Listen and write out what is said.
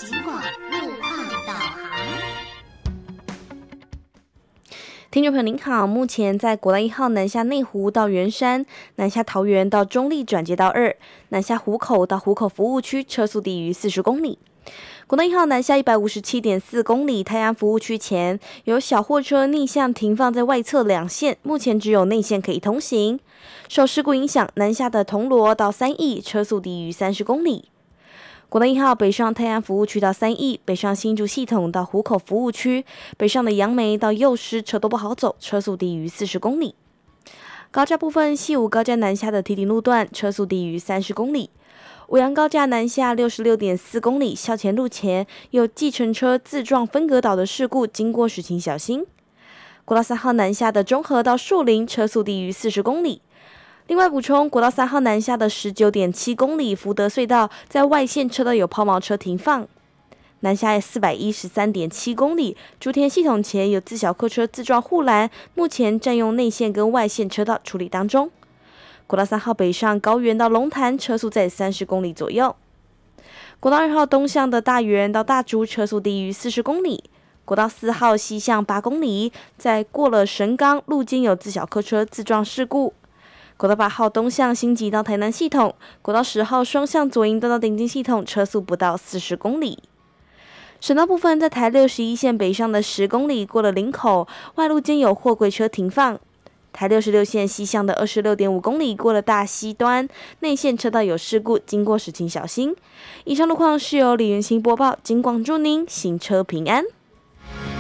警广路况导航。 听众朋友您好，目前在国道1号南下内湖到圆山、南下桃园到中立转接道2、南下湖口到湖口服务区车速低于40公里。国道1号南下157.4公里，泰安服务区前有小货车逆向停放在外侧两线，目前只有内线可以通行。受事故影响，南下的铜锣到三义车速低于30公里。国道1号北上泰安服务区到三义，北上新竹系统到湖口服务区，北上的杨梅到幼师车都不好走，车速低于40公里。高架部分，西武高架南下的堤顶路段车速低于30公里。五杨高架南下66.4公里，校前路前有计程车自撞分隔岛的事故，经过时请小心。国道3号南下的中和到树林车速低于40公里。另外补充，国道3号南下的19.7公里福德隧道在外线车道有抛锚车停放。南下413.7公里，竹田系统前有自小客车自撞护栏，目前占用内线跟外线车道处理当中。国道3号北上高原到龙潭车速在30公里左右。国道2号东向的大园到大竹车速低于40公里。国道4号西向8公里，在过了神冈路间有自小客车自撞事故。国道8号东向新集到台南系统，国道10号双向左营到顶金系统车速不到40公里。省道部分，在台61线北上的10公里过了林口，外路间有货柜车停放。台66线西向的26.5公里过了大溪端，内线车道有事故，经过时请小心。以上路况是由李元兴播报，警广祝您行车平安。